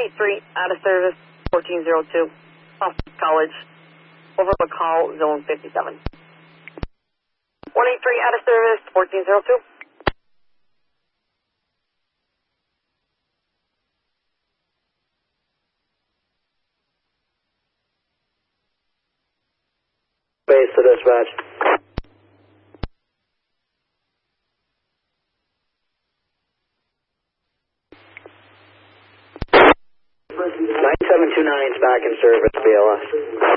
183 out of service, 1402, off College, over McCall, zone 57. 183 out of service, 1402. Base to dispatch. 9729's back in service, BLS.